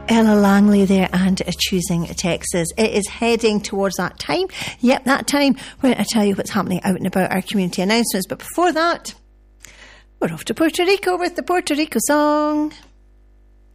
Ella Langley there and Choosing Texas. It is heading towards that time. Yep, that time when I tell you what's happening out and about, our community announcements. But before that, we're off to Puerto Rico with the Puerto Rico song.